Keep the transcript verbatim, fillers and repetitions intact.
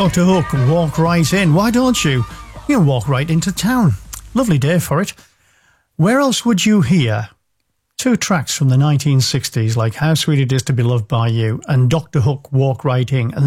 Doctor Hook, Walk Right In. Why don't you? You can walk right into town. Lovely day for it. Where else would you hear two tracks from the nineteen sixties like How Sweet It Is to Be Loved by You and Doctor Hook, Walk Right In? And